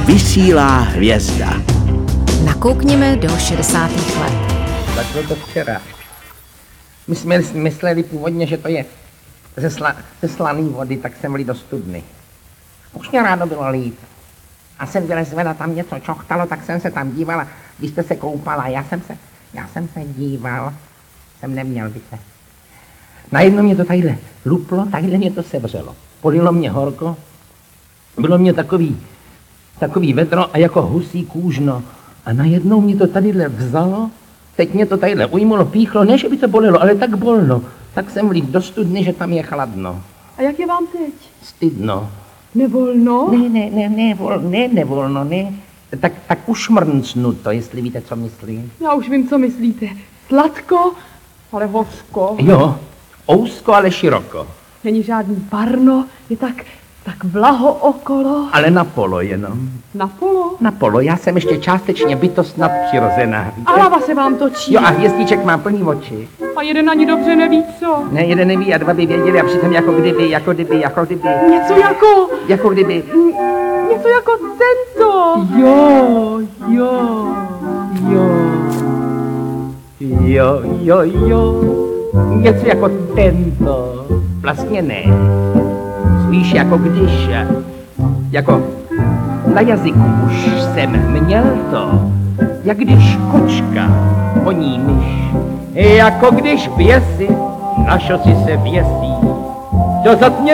Vysílá hvězda. Nakoukněme do 60. let. Tak bylo to včera. My jsme mysleli původně, že to je ze slaný vody, tak jsem vlí do studny. Už mě ráno bylo líp. A jsem vylezla, tam něco čochtalo, tak jsem se tam dívala. Když jste se koupala, já jsem se díval. Jsem neměl by se. Najednou mě to tadyhle luplo, tadyhle mě to sevřelo. Polilo mě horko. Bylo mě takový vedro a jako husí kůžno. A najednou mě to tadyhle vzalo. Teď mě to tadyhle ujmulo, píchlo, ne, že by to bolelo, ale tak bolno. Tak jsem vlít do studny, že tam je chladno. A jak je vám teď? Stydno. Nevolno? Nevolno. Tak ušmrncnu to, jestli víte, co myslím. Já už vím, co myslíte. Sladko, ale hořko. Jo, ousko, ale široko. Není žádný parno, je tak blaho okolo. Ale na polo jenom. Na polo? Na polo, já jsem ještě částečně bytost nadpřirozená. A hlava se vám točí. Jo, a hvězdiček má plný oči. A jeden ani dobře neví co. Ne, jeden neví a dva by věděli a přitom jako kdyby. Něco jako... Jako kdyby. Něco jako tento. Jo. Něco jako tento. Vlastně ne. Spíš jako když, jako na jazyku už jsem měl to, jak když kočka honí myš, jako když běsy na šosi se věsí, to zatmě